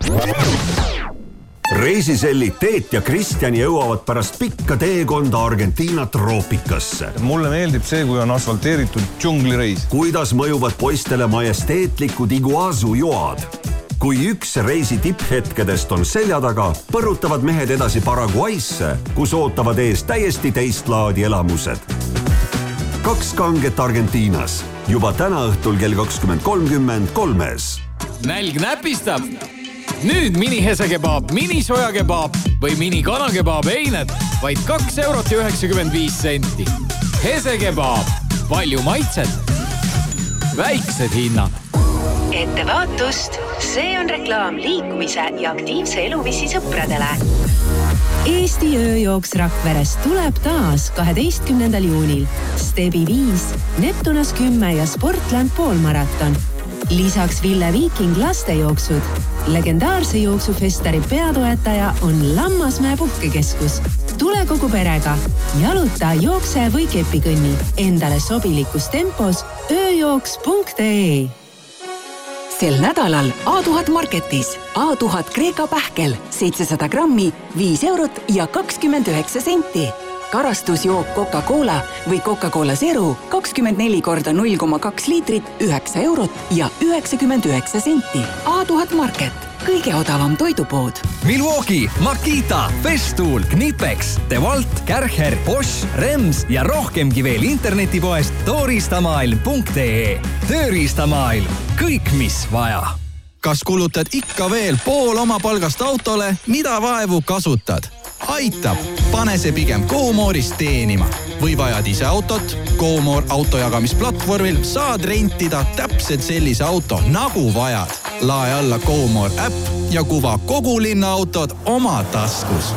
Reisisellid Teet ja Kristjan jõuavad pärast pikka teekonda Argentiina troopikasse. Mulle meeldib see, kui on asfalteeritud džunglireis. Kuidas mõjuvad poistele majesteetlikud Iguazu joad? Kui üks reisi tipphetkedest on selja taga, põrutavad mehed edasi Paraguaysse, kus ootavad ees täiesti teist laadi elamused. 2 kanget Argentiinas. Juba täna õhtul kell 20.30 3-s. Nälg näpistab! Nüüd mini-hesekebaab, mini-sojakebaab või mini-kanakebaab eined vaid 2,95 €. Hesekebaab. Palju maitset. Väiksed hinnad. Ettevaatust! See on reklaam liikumise ja aktiivse eluviisi sõpradele. Eesti ööjooks Rakverest tuleb taas 12. juunil. Stebi 5, Neptunas 10 ja Sportland poolmaraton. Lisaks Ville Viiking lastejooksud. Legendaarse jooksufestari peatoetaja on Lammasmäe puhkekeskus. Tule kogu perega. Jaluta, jookse või kepikõnni. Endale sobilikus tempos ööjooks.ee. Sel nädalal A1000 Marketis A1000 Kreeka pähkel 700 grammi 5 € ja 29 senti. Karastusjook Coca-Cola või Coca-Cola Zero 24 korda 0,2 liitrit 9 € ja 99 senti. A1000 Market. Kõige odavam toidupood. Milwaukee, Makita, Festool, Knipex, DeWalt, Kärcher, Bosch, Rems ja rohkemgi veel internetipoest tööriistamaailm.ee. Tööriistamaailm. Kõik, mis vaja. Kas kulutad ikka veel pool oma palgast autole, mida vaevu kasutad? Aitab! Pane see pigem GoMore'ist teenima. Või vajad ise autot? GoMore autojagamisplatvormil saad rentida täpselt sellise auto, nagu vajad. Lae alla GoMore äpp ja kuva kogu linna autod oma taskus.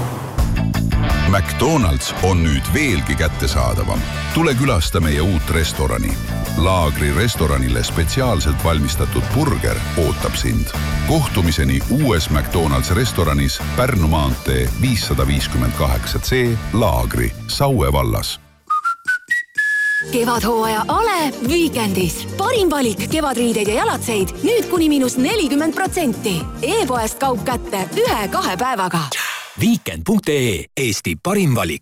McDonald's on nüüd veelgi kättesaadavam. Tule külasta meie uut restorani. Laagri restoranile spetsiaalselt valmistatud burger ootab sind. Kohtumiseni uues McDonald's restoranis Pärnu maantee 558C Laagri, Saue vallas. Kevadhooaja Ale Weekendis. Parim valik kevadriideid ja jalatseid nüüd kuni -40%. E-poest kaup kätte 1-2 päevaga. Weekend.ee. Eesti parim valik.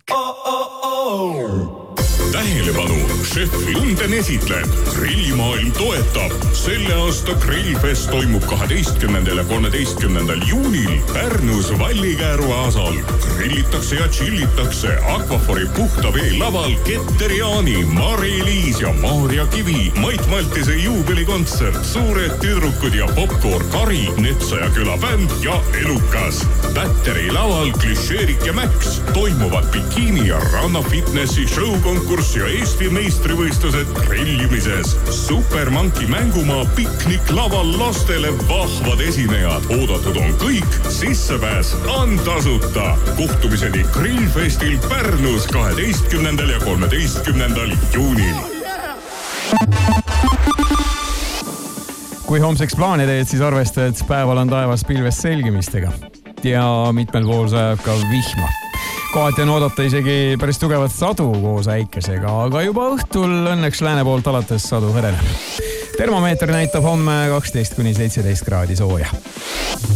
Tähelepanu, šef Lunden esitleb. Grillimaailm toetab. Selle aasta Grillfest toimub 12. ja 13. juunil Pärnus Vallikääru aasal. Grillitakse ja chillitakse Aquafori puhta vee laval Ketteriaani, Mari-Liis ja Maarja Kivi, Mait Maltise juubelikontsert, suured tüdrukud ja popcorn Kari, Netsaja küla bänd ja Elukas. Batteri laval Klišeerik ja Max. Toimuvad bikiini ja rannafitnessi show-konkurs ja Eesti meistrivõistlused grillimises. Supermanki mängumaa piknik laval lastele vahvad esinejad. Oodatud on kõik, sissepääs on tasuta. Kohtumiseni Grillfestil Pärnus 12. ja 13. juunil. Kui homseks plaane teed, siis arvesta, et päeval on taevas pilves selgimistega ja mitmel pool sajab ka vihma. Kohati on oodata isegi päris tugevat sadu koos äikesega, aga juba õhtul õnneks lääne poolt alates sadu hõdeneb. Termomeeter näitab homme 12-17 kraadi sooja.